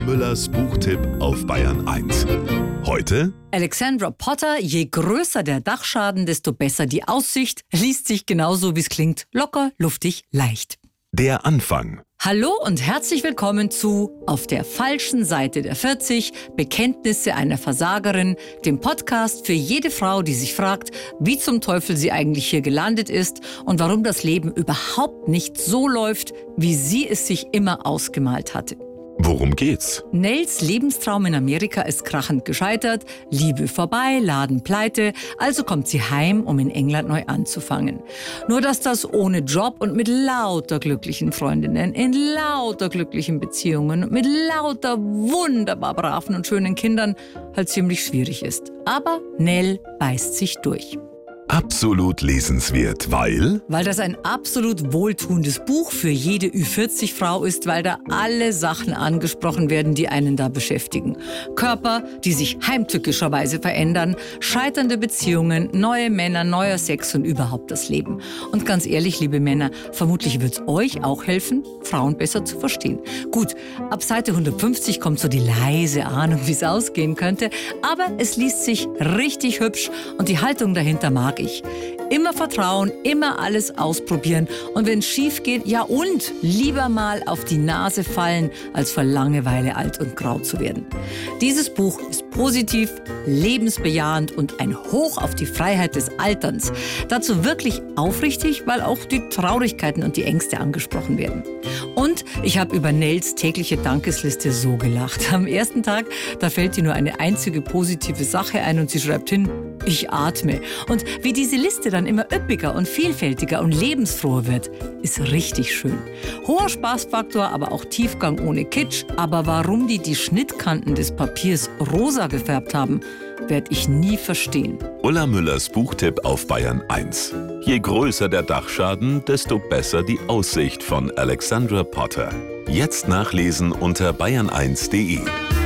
Müllers Buchtipp auf Bayern 1. Heute Alexandra Potter, je größer der Dachschaden, desto besser die Aussicht, liest sich genauso wie es klingt, locker, luftig, leicht. der Anfang. Hallo und herzlich willkommen zu Auf der falschen Seite der 40, Bekenntnisse einer Versagerin, dem Podcast für jede Frau, die sich fragt, wie zum Teufel sie eigentlich hier gelandet ist und warum das Leben überhaupt nicht so läuft, wie sie es sich immer ausgemalt hatte. Worum geht's? Nels Lebenstraum in Amerika ist krachend gescheitert, Liebe vorbei, Laden pleite, also kommt sie heim, um in England neu anzufangen. Nur dass das ohne Job und mit lauter glücklichen Freundinnen, in lauter glücklichen Beziehungen und mit lauter wunderbar braven und schönen Kindern halt ziemlich schwierig ist. Aber Nell beißt sich durch. Absolut lesenswert, weil Weil das ein absolut wohltuendes Buch für jede Ü40-Frau ist, weil da alle Sachen angesprochen werden, die einen da beschäftigen. Körper, die sich heimtückischerweise verändern, scheiternde Beziehungen, neue Männer, neuer Sex und überhaupt das Leben. Und ganz ehrlich, liebe Männer, vermutlich wird es euch auch helfen, Frauen besser zu verstehen. Gut, ab Seite 150 kommt so die leise Ahnung, wie es ausgehen könnte, aber es liest sich richtig hübsch und die Haltung dahinter mag ich. Immer vertrauen, immer alles ausprobieren und wenn es schief geht, ja und lieber mal auf die Nase fallen, als vor Langeweile alt und grau zu werden. Dieses Buch ist positiv, lebensbejahend und ein Hoch auf die Freiheit des Alterns. Dazu wirklich aufrichtig, weil auch die Traurigkeiten und die Ängste angesprochen werden. Und ich habe über Nels tägliche Dankesliste so gelacht. Am ersten Tag, da fällt ihr nur eine einzige positive Sache ein und sie schreibt hin: Ich atme. Und wie diese Liste dann immer üppiger und vielfältiger und lebensfroher wird, ist richtig schön. Hoher Spaßfaktor, aber auch Tiefgang ohne Kitsch. Aber warum die Schnittkanten des Papiers rosa gefärbt haben, werde ich nie verstehen. Ulla Müllers Buchtipp auf Bayern 1. Je größer der Dachschaden, desto besser die Aussicht von Alexandra Potter. Jetzt nachlesen unter bayern1.de.